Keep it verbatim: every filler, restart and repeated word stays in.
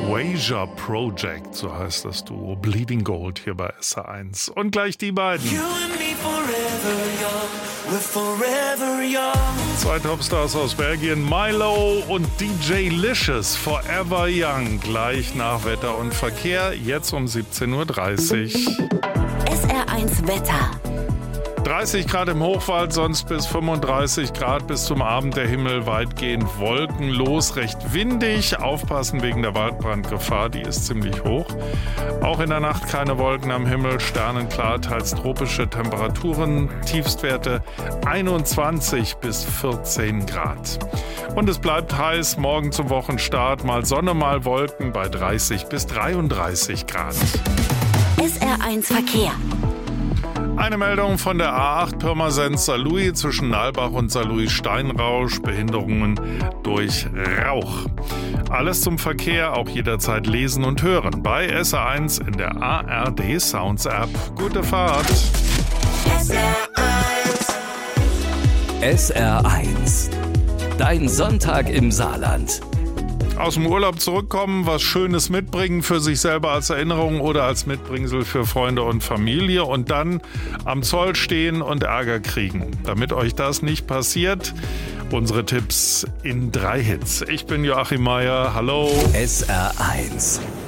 Wager Project, so heißt das Duo. Bleeding Gold hier bei S R eins. Und gleich die beiden. You and me forever young, we're forever young. Zwei Topstars aus Belgien, Milo und D J Licious, Forever Young. Gleich nach Wetter und Verkehr, jetzt um siebzehn Uhr dreißig. S R eins Wetter. dreißig Grad im Hochwald, sonst bis fünfunddreißig Grad bis zum Abend. Der Himmel weitgehend wolkenlos, recht windig. Aufpassen wegen der Waldbrandgefahr, die ist ziemlich hoch. Auch in der Nacht keine Wolken am Himmel, sternenklar, teils tropische Temperaturen, Tiefstwerte einundzwanzig bis vierzehn Grad. Und es bleibt heiß, morgen zum Wochenstart mal Sonne, mal Wolken bei dreißig bis dreiunddreißig Grad. S R eins Verkehr. Eine Meldung von der A acht Pirmasens-Saarlouis zwischen Nalbach und Saarlouis-Steinrausch. Behinderungen durch Rauch. Alles zum Verkehr, auch jederzeit lesen und hören bei S R eins in der A R D Sounds App. Gute Fahrt. S R eins. S R eins. Dein Sonntag im Saarland. Aus dem Urlaub zurückkommen, was Schönes mitbringen für sich selber als Erinnerung oder als Mitbringsel für Freunde und Familie und dann am Zoll stehen und Ärger kriegen. Damit euch das nicht passiert, unsere Tipps in drei Hits. Ich bin Joachim Meier, hallo. S R eins.